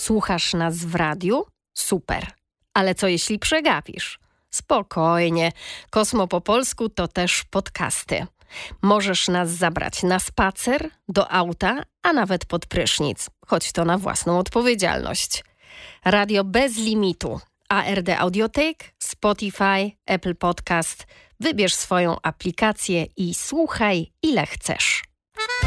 Słuchasz nas w radiu? Super. Ale co jeśli przegapisz? Spokojnie. Kosmo po polsku to też podcasty. Możesz nas zabrać na spacer, do auta, a nawet pod prysznic, choć to na własną odpowiedzialność. Radio bez limitu. ARD Audiothek, Spotify, Apple Podcast. Wybierz swoją aplikację i słuchaj ile chcesz.